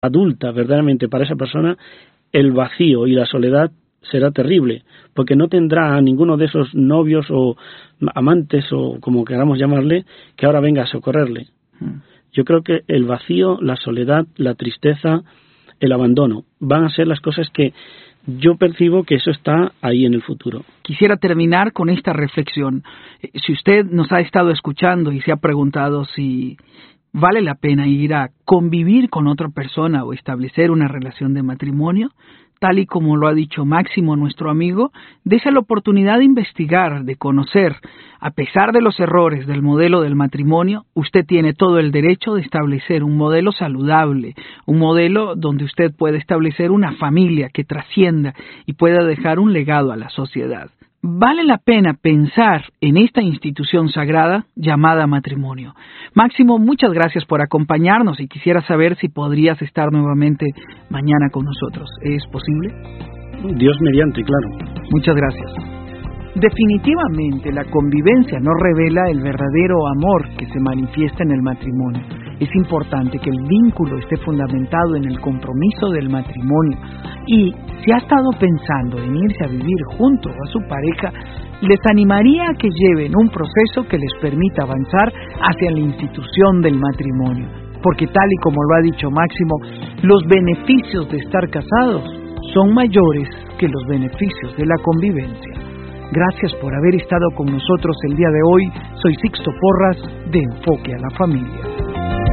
adulta verdaderamente para esa persona, el vacío y la soledad será terrible, porque no tendrá a ninguno de esos novios o amantes o como queramos llamarle, que ahora venga a socorrerle. Yo creo que el vacío, la soledad, la tristeza, el abandono van a ser las cosas que yo percibo que eso está ahí en el futuro. Quisiera terminar con esta reflexión. Si usted nos ha estado escuchando y se ha preguntado si vale la pena ir a convivir con otra persona o establecer una relación de matrimonio, tal y como lo ha dicho Máximo, nuestro amigo, dése la oportunidad de investigar, de conocer. A pesar de los errores del modelo del matrimonio, usted tiene todo el derecho de establecer un modelo saludable, un modelo donde usted puede establecer una familia que trascienda y pueda dejar un legado a la sociedad. Vale la pena pensar en esta institución sagrada llamada matrimonio. Máximo, muchas gracias por acompañarnos y quisiera saber si podrías estar nuevamente mañana con nosotros. ¿Es posible? Dios mediante, claro. Muchas gracias. Definitivamente la convivencia no revela el verdadero amor que se manifiesta en el matrimonio. Es importante que el vínculo esté fundamentado en el compromiso del matrimonio. Y si ha estado pensando en irse a vivir junto a su pareja, les animaría a que lleven un proceso que les permita avanzar hacia la institución del matrimonio. Porque tal y como lo ha dicho Máximo, los beneficios de estar casados son mayores que los beneficios de la convivencia. Gracias por haber estado con nosotros el día de hoy. Soy Sixto Porras, de Enfoque a la Familia.